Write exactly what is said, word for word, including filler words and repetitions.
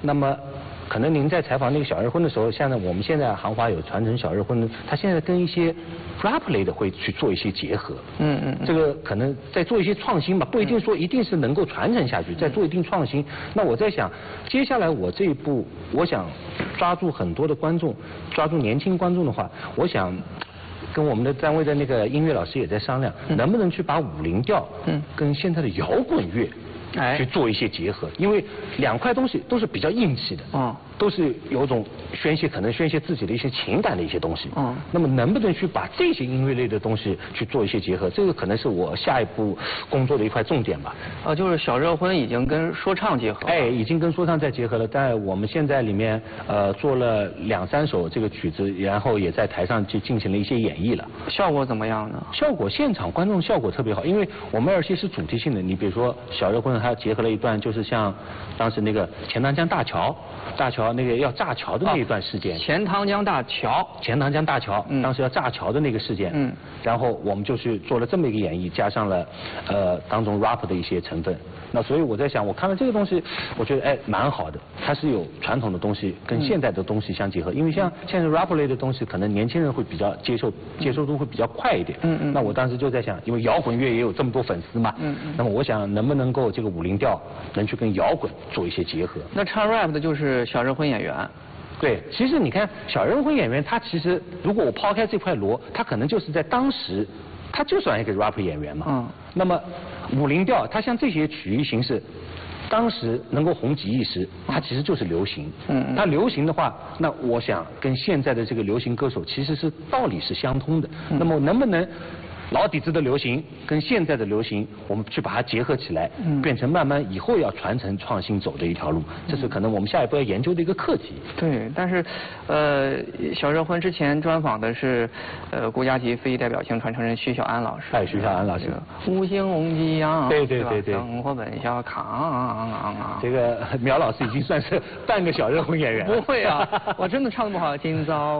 那么。可能您在采访那个小日婚的时候，现在我们现在行华有传承小日婚的，他现在跟一些 rap 类的会去做一些结合。嗯嗯。这个可能在做一些创新吧，不一定说一定是能够传承下去，在做一定创新。那我在想，接下来我这一步，我想抓住很多的观众，抓住年轻观众的话，我想。跟我们的单位的那个音乐老师也在商量，嗯、能不能去把五零调嗯跟现在的摇滚乐。去做一些结合，因为两块东西都是比较硬气的，嗯，都是有种宣泄，可能宣泄自己的一些情感的一些东西，嗯，那么能不能去把这些音乐类的东西去做一些结合，这个可能是我下一步工作的一块重点吧。 呃，就是小热婚已经跟说唱结合了， 哎，已经跟说唱在结合了，在我们现在里面呃做了两三首这个曲子，然后也在台上去进行了一些演绎了。 效果怎么样呢？ 效果现场观众效果特别好，因为我们而且是主题性的，你比如说小热婚。它结合了一段，就是像当时那个钱塘江大桥，大桥那个要炸桥的那一段事件。 钱塘江大桥， 钱塘江大桥，嗯、当时要炸桥的那个事件。嗯。然后我们就去做了这么一个演绎，加上了呃当中 rap 的一些成分。那所以我在想，我看了这个东西，我觉得哎蛮好的，它是有传统的东西跟现代的东西相结合。嗯、因为像现在 rap 类的东西，可能年轻人会比较接受，接受度会比较快一点。嗯嗯。那我当时就在想，因为摇滚乐也有这么多粉丝嘛。嗯嗯。那么我想能不能够这个五零调能去跟摇滚做一些结合？ 那唱 rap 的就是小热婚演员。 对，其实你看小热婚演员，他其实如果我抛开这块锣，他可能就是在当时，他就算一个 rap 演员嘛。嗯。那么五零调，它像这些曲艺形式，当时能够红极一时，它其实就是流行。嗯。它流行的话，那我想跟现在的这个流行歌手其实是道理是相通的。嗯。那么能不能？老底子的流行跟现在的流行，我们去把它结合起来，嗯、变成慢慢以后要传承创新走的一条路，这是可能我们下一步要研究的一个课题。 对，但是，呃，小热婚之前专访的是，呃，国家级非遗代表性传承人徐小安老师。 哎，徐小安老师。 五星红旗扬， 对对对对。 生活本小康。 这个苗老师已经算是半个小热婚演员了。 不会啊，我真的唱的不好，今早。